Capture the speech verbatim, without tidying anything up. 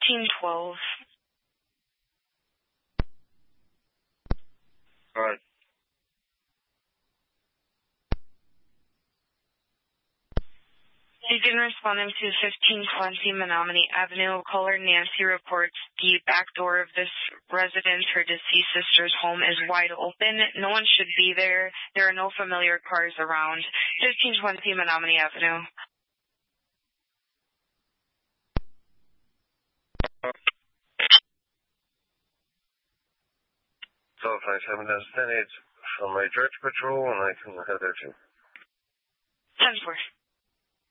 fifteen twelve. All right. Agent responding to fifteen twenty Menominee Avenue. Caller Nancy reports the back door of this residence, her deceased sister's home, is wide open. No one should be there. There are no familiar cars around. fifteen twenty Menominee Avenue. So if I seven does ten eight from my church patrol, and I can head there too. ten four.